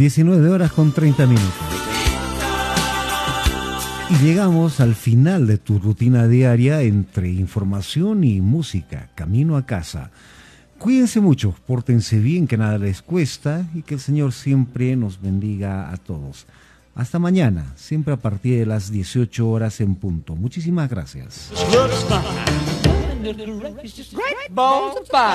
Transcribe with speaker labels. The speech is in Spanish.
Speaker 1: 19:30. Y llegamos al final de tu rutina diaria entre información y música, camino a casa. Cuídense mucho, pórtense bien, que nada les cuesta y que el Señor siempre nos bendiga a todos. Hasta mañana, siempre a partir de las 18 horas en punto. Muchísimas gracias.